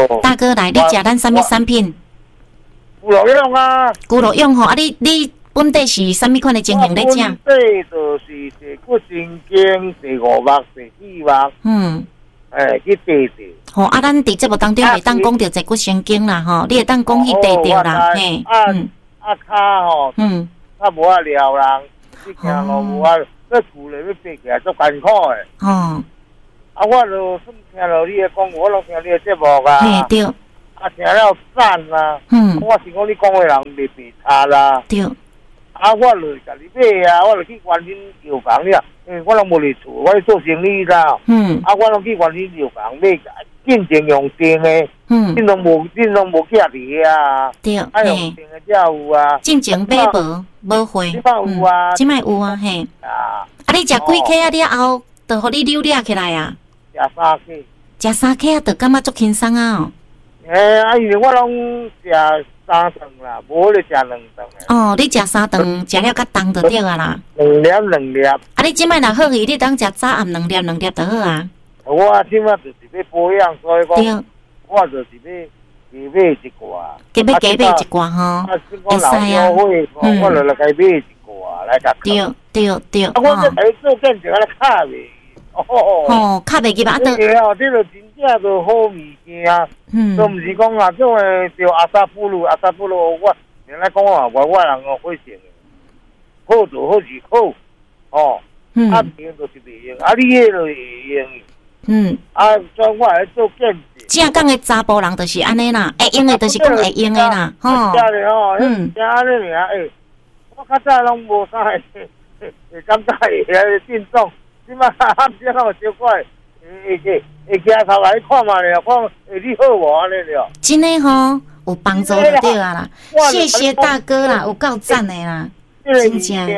大哥来，你食咱什么产品？ 牛肉用啊， 牛肉用吼，啊你本地是什么款的情形咧食？ 本地就是第骨神经、第五目、第四目，去地掉。 吼，啊，咱伫节目当中会当讲到坐骨神经啦，吼，你会当讲去地掉啦，嘿， 骹吼，较无啊撩人，你行路无啊，要扶咧要爬起来足艰苦诶。 哦， 我就算听到你诶讲，我拢听你诶节目啊。 嘿，对。 听了赞啦，我是讲你讲诶人袂白差啦。 对。 我就甲你买啊，我就去关心药房了，我拢无伫厝，我咧做生意啦。我拢去关心药房买，进前用电诶。恁拢无寄伫啊。 对。 用电诶才有啊。 进前买无货。 即摆有啊。 即摆有啊，嘿。啊，你食几颗啊？了后，就互你溜掠起来啊。 食3颗。 食3颗啊，就感觉足轻松啊哦。 因为我拢食3顿啦，无咧食2顿。 哦，你食3顿，食了较重就对啊啦。 2粒。啊， 你即摆若好去，你当食早暗2粒就好啊。 我即摆就是要保养，所以讲，我就是要买一挂。 加买一挂吼，会使啊。 我就来该买一挂来甲。 对。我这来做见着咧卡袂。 哦，卡袂入啊！ 这就真正就好物件，都毋是讲啊，种诶着阿萨布鲁，我原来讲啊，我人哦会成，好就好是好，平就是袂用，你迄就会用。所以我来做见识。 正讲诶查甫人就是安尼啦，会用诶就是讲会用诶啦， 吼。真诶吼，真安尼尔，我较早拢无啥会感觉会进重。即摆暗时啊，小可会行头来看嘛了，看你好无安尼了。 真诶吼，有帮助就对啊啦。谢谢大哥啦，有够赞诶啦，真正。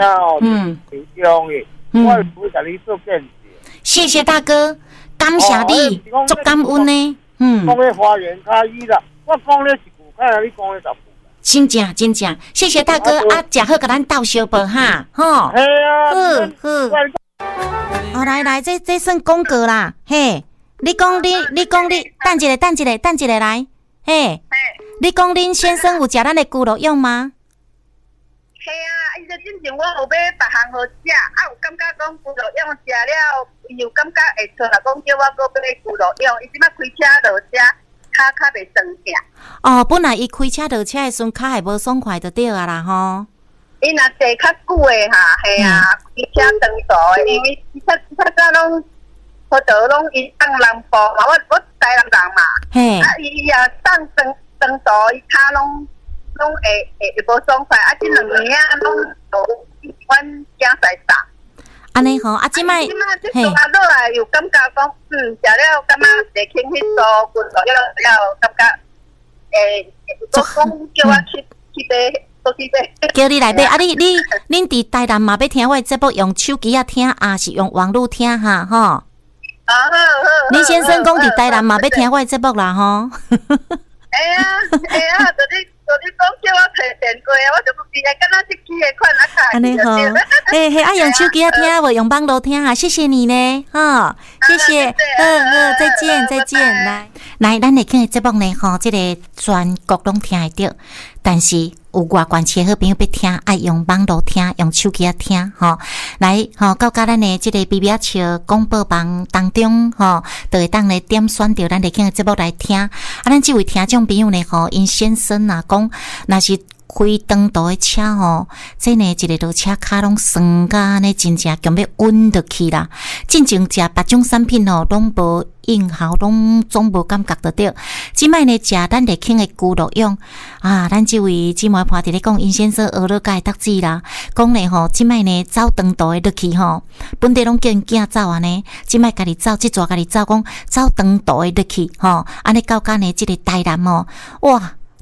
我会甲你做见识。 谢谢大哥，感谢你，足感恩呢。 讲咧花园较易啦，我讲咧一句，看下你讲咧10句。 真正，谢谢大哥啊，食好甲咱斗相报哈，吼。 系啊， 好。哦，来，这算广告啦，嘿！你讲你，等一个来，嘿！你讲恁先生有食咱的牛肉用吗？ 系啊，伊就之前我有买别项好食，有感觉讲牛肉用食了，伊有感觉会错啦，讲叫我搁买牛肉用，伊即摆开车落车，骹较袂酸痛。 哦，本来伊开车落车的时阵，骹还无爽快就对啊啦吼。 伊若坐较久诶哈，系啊，开车长途诶，因为较早拢好多拢伊放南部嘛，我台南人嘛，伊也放长途，伊骹拢会无爽快，即2年啊拢都阮囝在打。 安尼吼，即摆即做下落来有感觉讲，食了感觉会轻迄数，骨头了感觉，我讲叫我去买。 叫你来买恁伫台南嘛要听我的节目，用手机啊听，还是用网络听哈？吼。好。恁先生讲伫台南嘛要听我的节目啦，吼。 哎呀，就你讲叫我摕电话，我就不知啊，敢若即支的款啊卡。 安尼好，用手机啊听，无用网络听哈，谢谢你呢，哈，谢谢，再见，来，咱的听的节目呢，吼，这个全国拢听会到，但是有外关系好朋友要听，爱用网络听，用手机啊听，吼，来，吼，到咱的这个BB仔笑广播网当中，吼，就会当来点选到咱的听的节目来听。啊，咱这位听众朋友呢，吼，因先生啊讲，若是开长途的车吼，这呢一个落车骹拢酸甲安尼，真正强要晕落去啦。进前食别种产品吼，拢无应效，拢总无感觉得到。即摆呢食咱热庆的牛肉用啊，咱这位姊妹伴伫咧讲，因先生学了甲读书啦，讲咧吼，即摆呢走长途的落去吼，本地拢叫因囝走安尼，即摆家己走，即抓家己走，讲走长途的落去吼，安尼到呢即个台南吼，哇！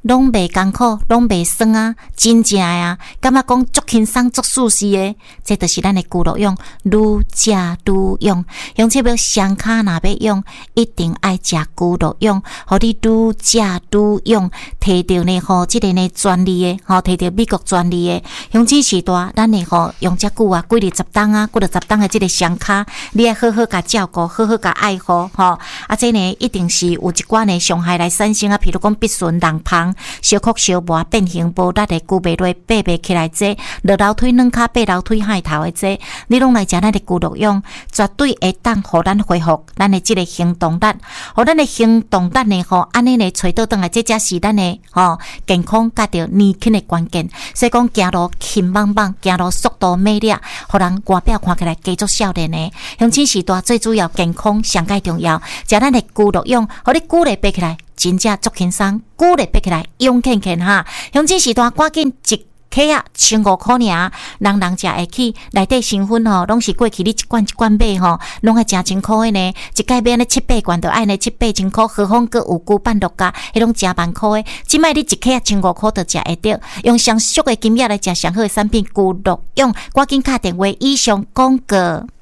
拢袂艰苦，拢袂酸啊，真正啊，感觉讲足轻松、足舒适的，这就是咱的骨肉用，愈食愈用。用这要双骹若要用，一定爱食骨肉用，互你愈食愈用，摕到呢即个呢专利的，摕到美国专利的，用这时代，咱呢用遮久啊，几20冬啊，几20冬的这个双骹，你爱好好甲照顾，好好甲爱护，这呢一定是有一寡呢伤害来产生啊，譬如讲鼻酸、人芳、小哭小磨、变形无力的、骨袂落、爬袂起来这，落楼梯软骹、爬楼梯害头的这，你拢来食咱的骨肉用，绝对会当互咱恢复咱的这个行动力，互咱的行动力呢安尼呢找倒转来，这才是咱的健康甲着年轻的关键。所以讲行路轻棒棒，行路速度美丽，互人外表看起来加足少年的。乡亲时代最主要健康上介重要，食咱的骨肉用，互你骨力爬起来，真正足轻松，骨力爬起来勇健健哈。乡亲时代赶紧一客啊，1500块尔，人食会起，内底成分拢是过去你一罐买拢爱真1000块的呢，一盖买呢7-8罐就爱呢7-8千块，何况佮有骨半六价，迄种真万块的，即摆你一客啊1500块就食会着，用上俗的金额来食上好的产品，骨肉用，赶紧打电话以上广告。